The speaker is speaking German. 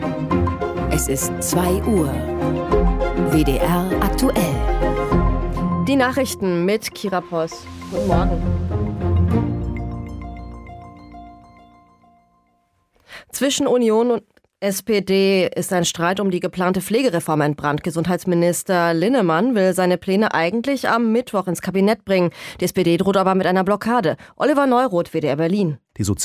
Es ist 2 Uhr. WDR aktuell. Die Nachrichten mit Kira Poss. Guten Morgen. Zwischen Union und SPD ist ein Streit um die geplante Pflegereform entbrannt. Gesundheitsminister Linnemann will seine Pläne eigentlich am Mittwoch ins Kabinett bringen. Die SPD droht aber mit einer Blockade. Oliver Neuroth, WDR Berlin. Die